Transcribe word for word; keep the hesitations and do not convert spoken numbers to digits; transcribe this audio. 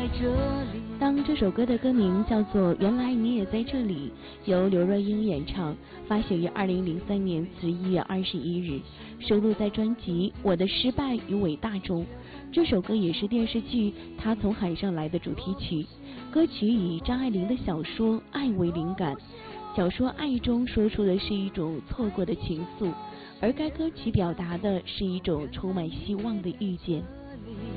当这首歌的歌名叫做《原来你也在这里》，由刘若英演唱，发行于二零零三年十一月二十一日，收录在专辑《我的失败与伟大》中。这首歌也是电视剧《他从海上来》的主题曲。歌曲以张爱玲的小说《爱》为灵感，小说《爱》中说出的是一种错过的情愫，而该歌曲表达的是一种充满希望的遇见。